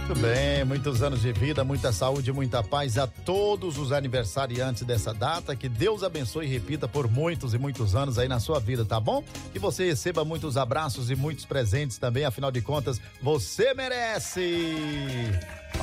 Muito bem, muitos anos de vida, muita saúde, muita paz a todos os aniversariantes dessa data. Que Deus abençoe e repita por muitos e muitos anos aí na sua vida, tá bom? Que você receba muitos abraços e muitos presentes também, afinal de contas, você merece!